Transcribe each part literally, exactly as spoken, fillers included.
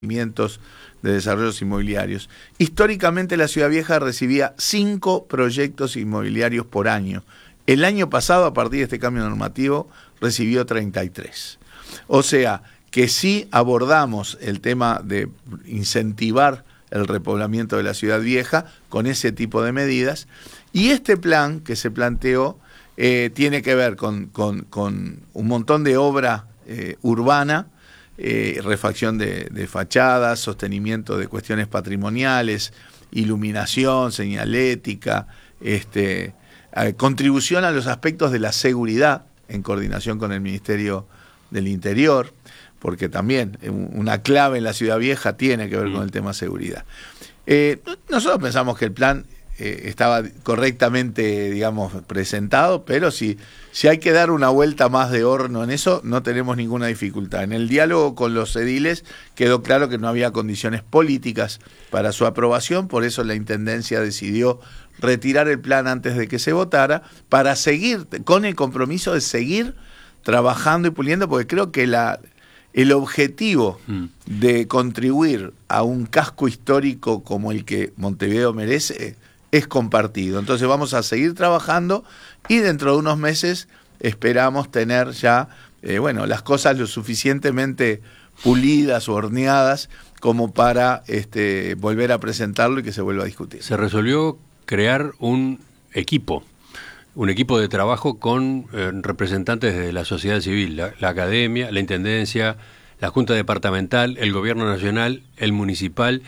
de desarrollos inmobiliarios. Históricamente la Ciudad Vieja recibía cinco proyectos inmobiliarios por año. El año pasado, a partir de este cambio normativo, recibió treinta y tres. O sea, que sí abordamos el tema de incentivar el repoblamiento de la Ciudad Vieja con ese tipo de medidas. Y este plan que se planteó eh, tiene que ver con, con, con un montón de obra eh, urbana, Eh, refacción de, de fachadas, sostenimiento de cuestiones patrimoniales, iluminación, señalética, este, eh, contribución a los aspectos de la seguridad en coordinación con el Ministerio del Interior, porque también una clave en la Ciudad Vieja tiene que ver mm. con el tema seguridad. Eh, nosotros pensamos que el plan eh, estaba correctamente, digamos, presentado, pero si, si hay que dar una vuelta más de horno en eso, no tenemos ninguna dificultad. En el diálogo con los ediles quedó claro que no había condiciones políticas para su aprobación, por eso la Intendencia decidió retirar el plan antes de que se votara, para seguir, con el compromiso de seguir trabajando y puliendo, porque creo que la... el objetivo mm. de contribuir a un casco histórico como el que Montevideo merece es compartido. Entonces vamos a seguir trabajando y dentro de unos meses esperamos tener ya eh, bueno, las cosas lo suficientemente pulidas o horneadas como para este, volver a presentarlo y que se vuelva a discutir. Se resolvió crear un equipo. Un equipo de trabajo con eh, representantes de la sociedad civil, la, la academia, la intendencia, la junta departamental, el gobierno nacional, el municipal.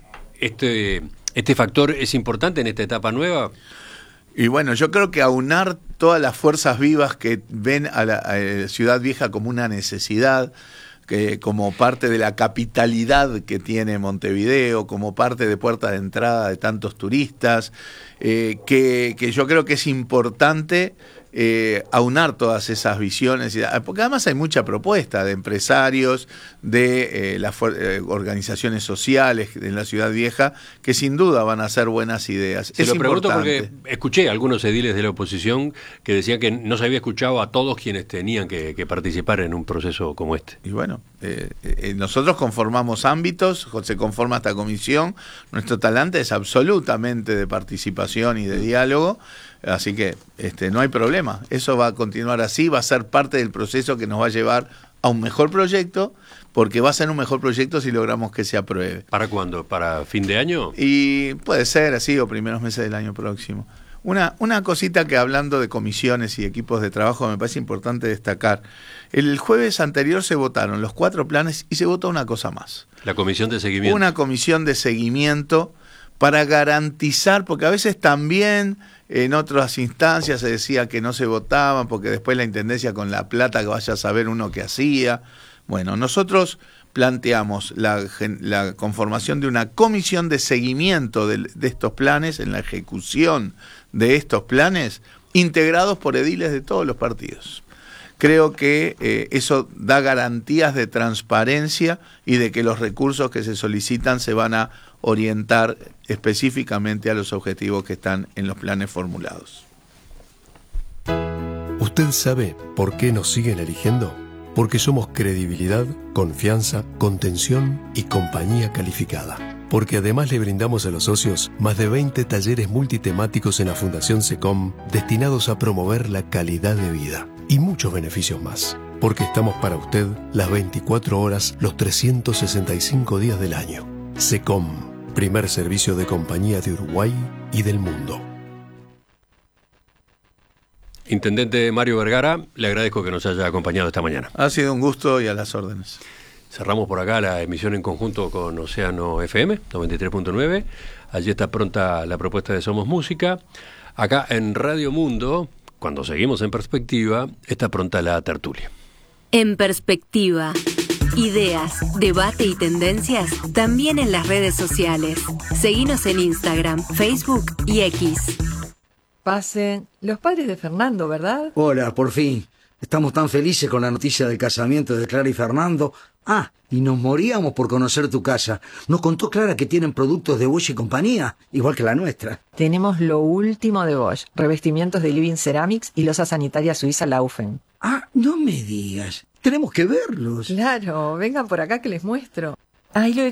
Este, este factor es importante en esta etapa nueva. Y bueno, yo creo que aunar todas las fuerzas vivas que ven a la, a la Ciudad Vieja como una necesidad, que como parte de la capitalidad que tiene Montevideo, como parte de puerta de entrada de tantos turistas, eh, que, que yo creo que es importante eh, aunar todas esas visiones, porque además hay mucha propuesta de empresarios, de eh, las eh, organizaciones sociales en la Ciudad Vieja, que sin duda van a ser buenas ideas. Se es lo pregunto importante. Porque escuché a algunos ediles de la oposición que decían que no se había escuchado a todos quienes tenían que, que participar en un proceso como este. Y bueno, eh, eh, nosotros conformamos ámbitos, se conforma esta comisión, nuestro talante es absolutamente de participación y de diálogo, así que este, no hay problema, eso va a continuar así, va a ser parte del proceso que nos va a llevar a un mejor proyecto, porque va a ser un mejor proyecto si logramos que se apruebe. ¿Para cuándo? ¿Para fin de año? Y puede ser así, o primeros meses del año próximo. Una, una cosita que hablando de comisiones y equipos de trabajo me parece importante destacar. El jueves anterior se votaron los cuatro planes y se votó una cosa más. La comisión de seguimiento. Una comisión de seguimiento para garantizar, porque a veces también en otras instancias se decía que no se votaban, porque después la Intendencia con la plata que vaya a saber uno qué hacía. Bueno, nosotros planteamos la, la conformación de una comisión de seguimiento de, de estos planes, en la ejecución de estos planes, integrados por ediles de todos los partidos. Creo que eh, eso da garantías de transparencia y de que los recursos que se solicitan se van a orientar específicamente a los objetivos que están en los planes formulados. ¿Usted sabe por qué nos siguen eligiendo? Porque somos credibilidad, confianza, contención y compañía calificada. Porque además le brindamos a los socios más de veinte talleres multitemáticos en la Fundación SECOM destinados a promover la calidad de vida y muchos beneficios más. Porque estamos para usted las veinticuatro horas, los trescientos sesenta y cinco días del año. SECOM, primer servicio de compañía de Uruguay y del mundo. Intendente Mario Vergara, le agradezco que nos haya acompañado esta mañana. Ha sido un gusto y a las órdenes. Cerramos por acá la emisión en conjunto con Océano F M noventa y tres punto nueve. Allí está pronta la propuesta de Somos Música. Acá en Radio Mundo, cuando seguimos en Perspectiva, está pronta la tertulia. En Perspectiva. Ideas, debate y tendencias también en las redes sociales. Seguinos en Instagram, Facebook y X. Pasen. Los padres de Fernando, ¿verdad? Hola, por fin. Estamos tan felices con la noticia del casamiento de Clara y Fernando. Ah, y nos moríamos por conocer tu casa. Nos contó Clara que tienen productos de Bosch y compañía, igual que la nuestra. Tenemos lo último de Bosch, revestimientos de Living Ceramics y losa sanitaria suiza Laufen. Ah, no me digas. Tenemos que verlos. Claro, vengan por acá que les muestro. Ay, lo